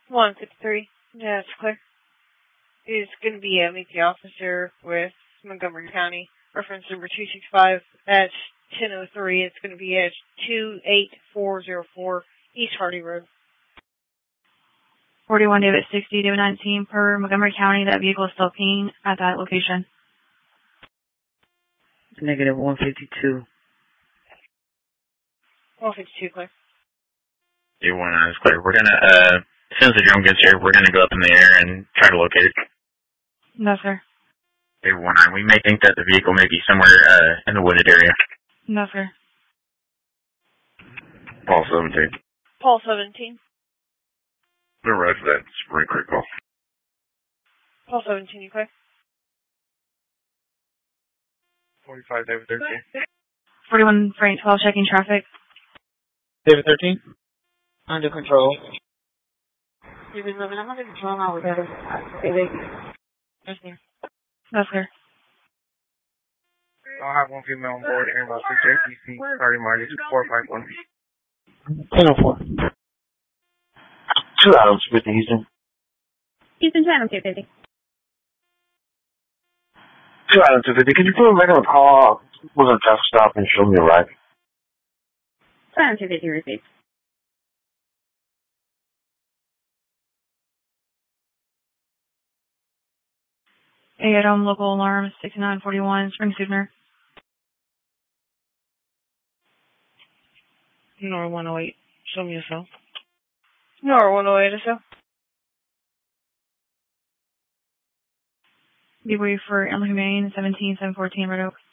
153. Yeah, it's clear. It's going to be a meet the officer with Montgomery County. Reference number 265 at 1003. It's going to be at 28404 East Hardy Road. 41 David 60, David 19 per Montgomery County. That vehicle is still pinging at that location. Negative 152. 152, clear. 219 is clear. We're going to, as soon as the drone gets here, we're going to go up in the air and try to locate it. No, sir. 219, we may think that the vehicle may be somewhere in the wooded area. No, sir. Paul 17. Paul 17. We're right for that Spring Creek call. Paul 17, you clear? 45, David 13. 41 Frank 12, checking traffic. David 13. Under control. David 11, I'm under control now. We got it. Yes, sir. No, sir. I'll have one female on board and about 6 APC, starting mileage 451. 1004. 2 Adams 50, Houston. Houston, 2 Adams 250. 2 Adams 250. Could you put a regular call with a traffic stop and show me a ride? 2 Adams 250 received. ADOM local alarm 6941 Spring Sooner. Nor 108. Show me yourself. Nor 108 or so. Be waiting for Emily Humane 17714 Red Oak.